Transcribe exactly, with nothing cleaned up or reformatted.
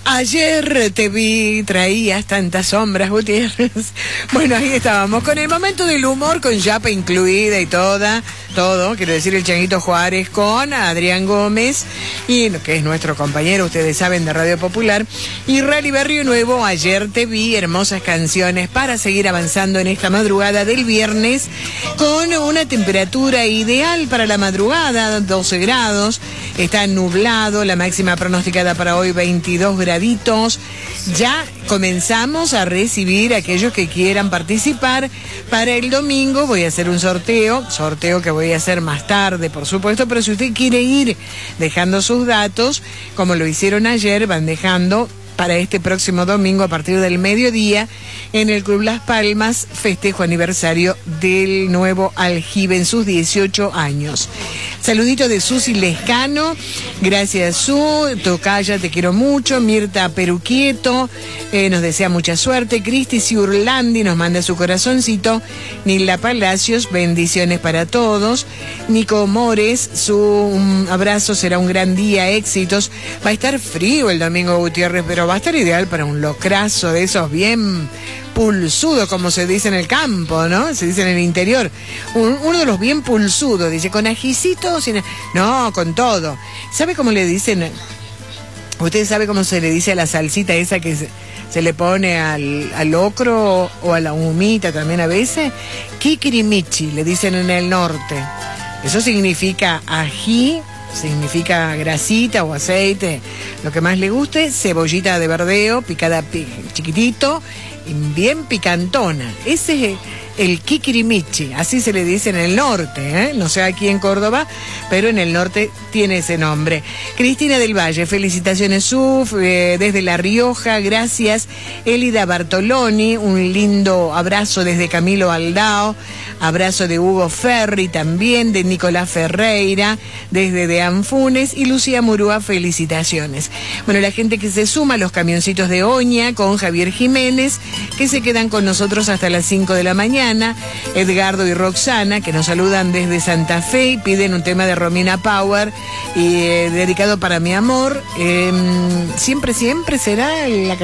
Ayer te vi, traías tantas sombras, Gutiérrez. Bueno, ahí estábamos, con el momento del humor, con Yapa incluida y toda, todo, quiero decir, el Changuito Juárez con Adrián Gómez, y que es nuestro compañero, ustedes saben, de Radio Popular, y Rally Barrio Nuevo, Ayer te vi, hermosas canciones para seguir avanzando en esta madrugada del viernes, con una temperatura ideal para la madrugada, doce grados, está nublado, la máxima pronosticada para hoy veintidós graditos. Ya comenzamos a recibir a aquellos que quieran participar. Para el domingo voy a hacer un sorteo, sorteo que voy a hacer más tarde, por supuesto, pero si usted quiere ir dejando sus datos, como lo hicieron ayer, van dejando para este próximo domingo a partir del mediodía en el Club Las Palmas, festejo aniversario del nuevo aljibe en sus dieciocho años. Saludito de Susi Lescano, gracias Su, Tocaya, te quiero mucho, Mirta Peruquieto, eh, nos desea mucha suerte, Cristi Ciurlandi nos manda su corazoncito, Nilda Palacios, bendiciones para todos, Nico Mores, su um, abrazo, será un gran día, éxitos, va a estar frío el domingo, Gutiérrez, pero va a estar ideal para un locrazo de esos bien pulsudo, como se dice en el campo, ¿no? Se dice en el interior. Un, uno de los bien pulsudos, dice, con ajicito, sin... no, con todo. ¿Sabe cómo le dicen? ¿Usted sabe cómo se le dice a la salsita esa que se, se le pone al, al locro o a la humita también a veces? Kikirimichi, le dicen en el norte. Eso significa ají, significa grasita o aceite, lo que más le guste, cebollita de verdeo, picada pi chiquitito, y bien picantona. Ese es el kikirimichi, así se le dice en el norte, ¿eh? No sé aquí en Córdoba, pero en el norte tiene ese nombre. Cristina del Valle, felicitaciones Suf, eh, desde La Rioja, gracias. Elida Bartoloni, un lindo abrazo desde Camilo Aldao, abrazo de Hugo Ferri también, de Nicolás Ferreira, desde De Anfunes, y Lucía Murúa, felicitaciones. Bueno, la gente que se suma a los camioncitos de Oña con Javier Jiménez, que se quedan con nosotros hasta las cinco de la mañana. Edgardo y Roxana, que nos saludan desde Santa Fe y piden un tema de Romina Power y eh, dedicado para mi amor. Eh, siempre, siempre será la